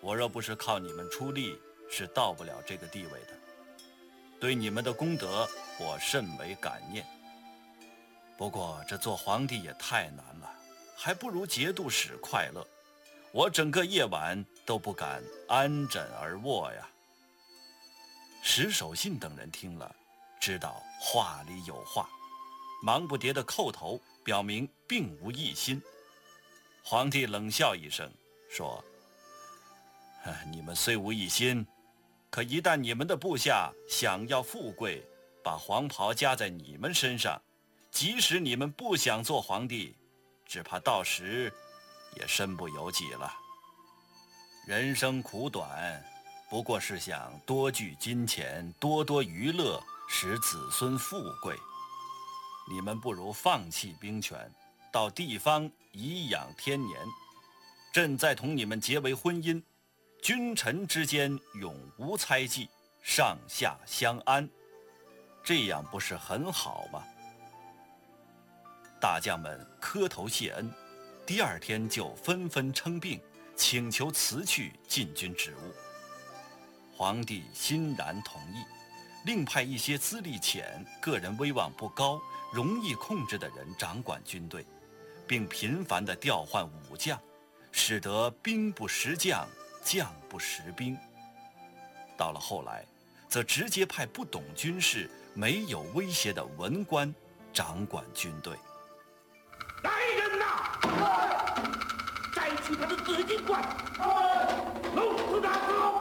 我若不是靠你们出力，是到不了这个地位的。对你们的功德，我甚为感念。不过这做皇帝也太难了，还不如节度使快乐。我整个夜晚都不敢安枕而卧呀。”石守信等人听了，知道话里有话，忙不迭地叩头，表明并无异心。皇帝冷笑一声，说：“你们虽无异心，可一旦你们的部下想要富贵，把黄袍加在你们身上，即使你们不想做皇帝，只怕到时也身不由己了。人生苦短，不过是想多聚金钱，多多娱乐，使子孙富贵。你们不如放弃兵权，到地方颐养天年。朕再同你们结为婚姻，君臣之间永无猜忌，上下相安，这样不是很好吗？”大将们磕头谢恩，第二天就纷纷称病，请求辞去禁军职务。皇帝欣然同意，另派一些资历浅、个人威望不高、容易控制的人掌管军队，并频繁地调换武将，使得兵不识将，将不识兵。到了后来，则直接派不懂军事、没有威胁的文官掌管军队。 来人呐！摘取他的紫金冠，弄死他！